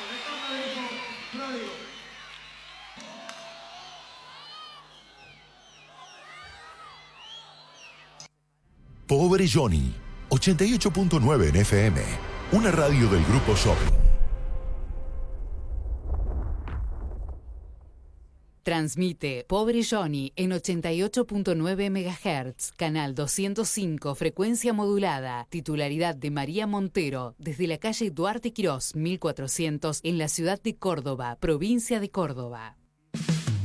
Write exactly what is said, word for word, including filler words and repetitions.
Pobre Johnny, ochenta y ocho punto nueve en F M, una radio del Grupo Shopping. Transmite Pobre Johnny en ochenta y ocho punto nueve megahertz, canal doscientos cinco, frecuencia modulada, titularidad de María Montero, desde la calle Duarte Quirós, mil cuatrocientos, en la ciudad de Córdoba, provincia de Córdoba.